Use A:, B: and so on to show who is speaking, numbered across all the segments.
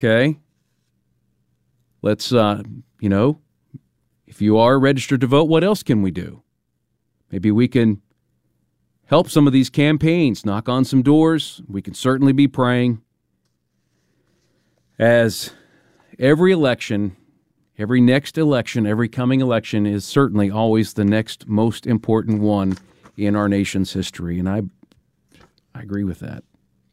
A: Okay? Let's, if you are registered to vote, what else can we do? Maybe we can help some of these campaigns, knock on some doors. We can certainly be praying. As every election, every next election, every coming election is certainly always the next most important one in our nation's history, and I agree with that.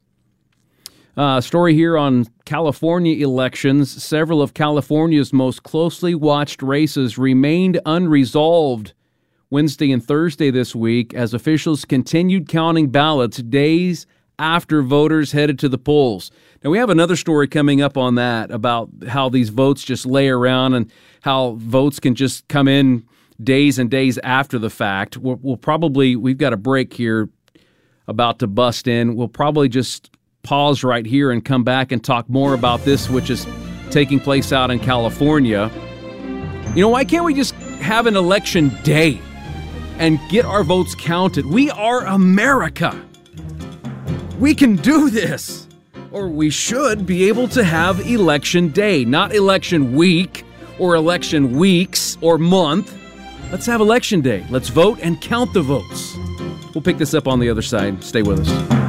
A: Story here on California elections. Several of California's most closely watched races remained unresolved Wednesday and Thursday this week as officials continued counting ballots days after voters headed to the polls. Now, we have another story coming up on that about how these votes just lay around and how votes can just come in days and days after the fact. We've got a break here about to bust in. We'll probably just pause right here and come back and talk more about this, which is taking place out in California. Why can't we just have an election day and get our votes counted? We are America. We can do this. Or we should be able to have election day, not election week or election weeks or month. Let's have election day. Let's vote and count the votes. We'll pick this up on the other side. Stay with us.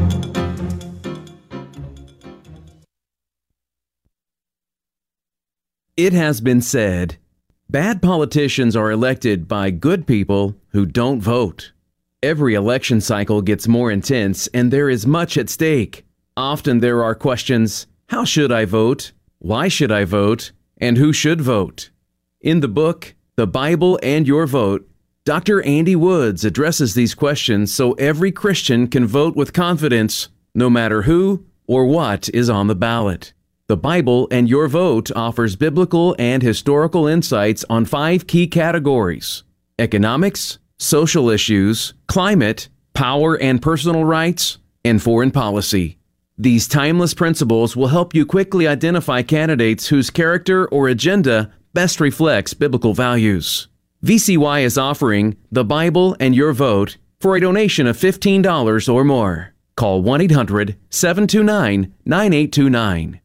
A: It has been said, bad politicians are elected by good people who don't vote. Every election cycle gets more intense and there is much at stake. Often there are questions, how should I vote? Why should I vote? And who should vote? In the book, The Bible and Your Vote, Dr. Andy Woods addresses these questions so every Christian can vote with confidence, no matter who or what is on the ballot. The Bible and Your Vote offers biblical and historical insights on 5 key categories: economics, social issues, climate, power and personal rights, and foreign policy. These timeless principles will help you quickly identify candidates whose character or agenda best reflects biblical values. VCY is offering The Bible and Your Vote for a donation of $15 or more. Call 1-800-729-9829.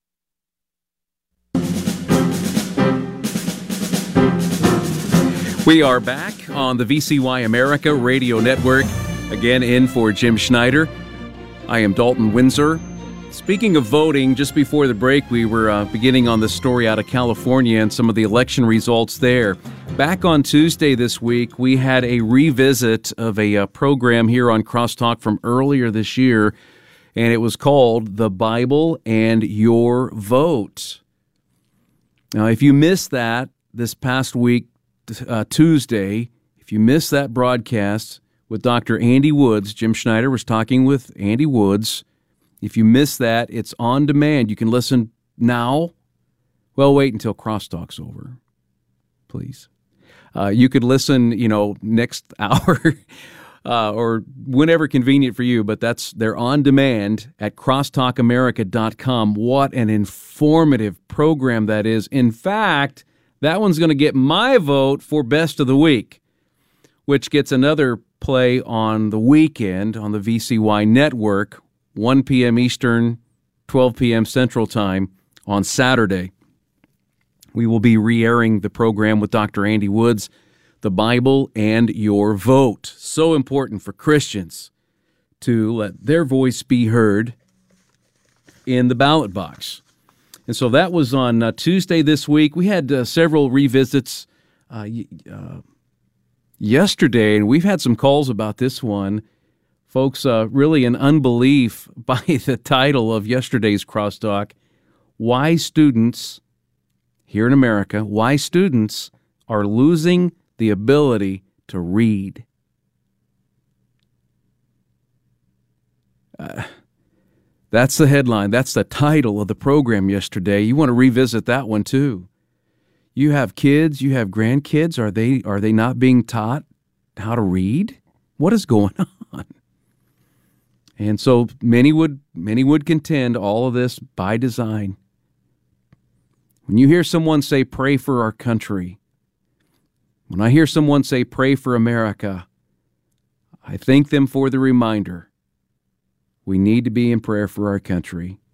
A: We are back on the VCY America Radio Network. Again, in for Jim Schneider. I am Dalton Windsor. Speaking of voting, just before the break, we were beginning on the story out of California and some of the election results there. Back on Tuesday this week, we had a revisit of a program here on Crosstalk from earlier this year, and it was called The Bible and Your Vote. Now, if you missed that this past week, Tuesday, if you missed that broadcast with Dr. Andy Woods, Jim Schneider was talking with Andy Woods. If you missed that, it's on demand. You can listen now. Well, wait until Crosstalk's over, please. You could listen, next hour or whenever convenient for you, but they're on demand at crosstalkamerica.com. What an informative program that is. In fact, that one's going to get my vote for Best of the Week, which gets another play on the weekend on the VCY network, 1 p.m. Eastern, 12 p.m. Central Time on Saturday. We will be re-airing the program with Dr. Andy Woods, The Bible and Your Vote. So important for Christians to let their voice be heard in the ballot box. And so that was on Tuesday this week. We had several revisits yesterday, and we've had some calls about this one. Folks, really in unbelief by the title of yesterday's Crosstalk, why students here in America, why students are losing the ability to read. That's the headline. That's the title of the program yesterday. You want to revisit that one too. You have kids, you have grandkids. Are they not being taught how to read? What is going on? And so many would contend all of this by design. When you hear someone say, pray for our country, when I hear someone say, pray for America, I thank them for the reminder. We need to be in prayer for our country.